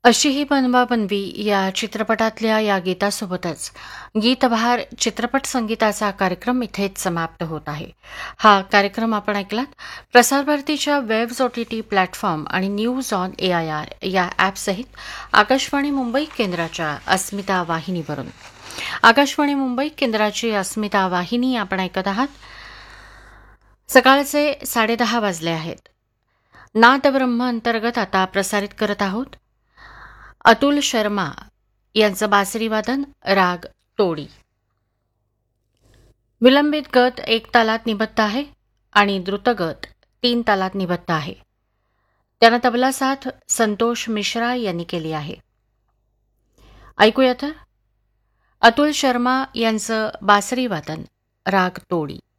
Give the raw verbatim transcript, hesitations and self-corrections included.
अशी ही बनवाबनवी या चित्रपटातल्या या गीतासोबतच गीतबहार चित्रपट संगीताचा कार्यक्रम इथेच समाप्त होत आहे. हा कार्यक्रम आपण ऐकलात प्रसारभारतीच्या webs O T T platform आणि news on A I R या ॲपसहित आकाशवाणी मुंबई केंद्राच्या अस्मिता वाहिनीवरून. आकाशवाणी मुंबई केंद्राची अस्मिता वाहिनी आपण ऐकत आहात. सकाळचे साडेदहा वाजले आहेत. नादब्रह्म अंतर्गत आता प्रसारित करत आहोत अतुल शर्मा यांचं बासरी वादन, राग तोडी. विलंबित गत एक तालात निबद्ध आहे आणि द्रुतगत तीन तालात निबद्ध आहे. त्यानं तबला साथ संतोष मिश्रा यांनी केली आहे. ऐकूया तर अतुल शर्मा यांचं बासरी वादन, राग तोडी.